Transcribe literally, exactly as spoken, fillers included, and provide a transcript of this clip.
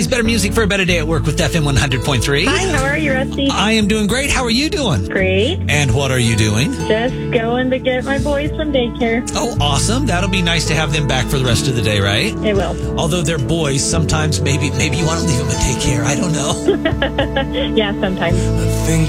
plays better music for a better day at work with F M one hundred point three. Hi, how are you, Rusty? I am doing great. How are you doing? Great. And what are you doing? Just going to get my boys from daycare. Oh, awesome. That'll be nice to have them back for the rest of the day, right? It will. Although they're boys, sometimes maybe maybe you want to leave them at daycare. I don't know. Yeah, sometimes. I think